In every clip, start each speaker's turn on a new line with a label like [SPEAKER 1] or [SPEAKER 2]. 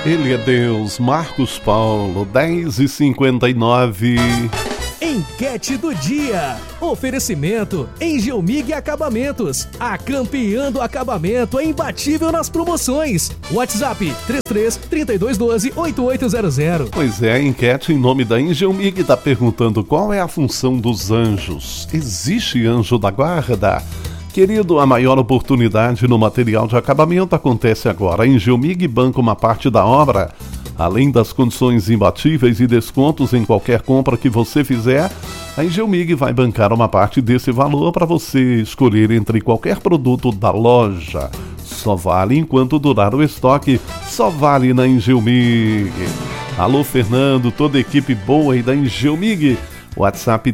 [SPEAKER 1] Ele é Deus, Marcos Paulo, 10h59.
[SPEAKER 2] Enquete do dia. Oferecimento Engelmig Acabamentos. A campeã do acabamento é imbatível nas promoções. WhatsApp 33-3212-8800.
[SPEAKER 1] Pois é, a enquete em nome da Engelmig está perguntando qual é a função dos anjos. Existe anjo da guarda? Querido, a maior oportunidade no material de acabamento acontece agora. A Engelmig banca uma parte da obra. Além das condições imbatíveis e descontos em qualquer compra que você fizer, a Engelmig vai bancar uma parte desse valor para você escolher entre qualquer produto da loja. Só vale enquanto durar o estoque, só vale na Engelmig. Alô, Fernando, toda a equipe boa aí da Engelmig. WhatsApp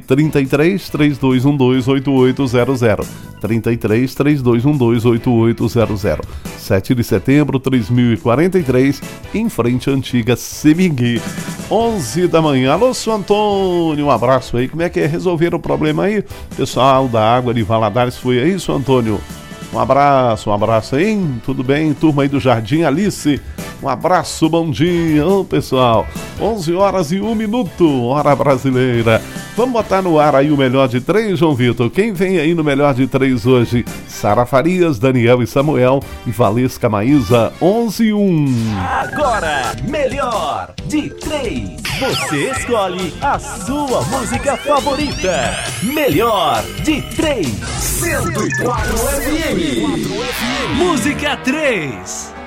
[SPEAKER 1] 33-3212-8800. 33-3212-8800. 7 de setembro, 3043, em frente à antiga Semig. 11 da manhã. Alô, seu Antônio, um abraço aí. Como é que é? Resolveram o problema aí? Pessoal da água de Valadares foi aí, seu Antônio? Um abraço aí. Tudo bem? Turma aí do Jardim Alice. Um abraço, bom dia, pessoal. 11h01, hora brasileira. Vamos botar no ar aí o melhor de 3, João Vitor. Quem vem aí no melhor de 3 hoje? Sara Farias, Daniel e Samuel e Valesca Maísa, 11h01.
[SPEAKER 3] Agora, melhor de 3. Você escolhe a sua música favorita. Melhor de 3. 104 FM.
[SPEAKER 2] Música 3.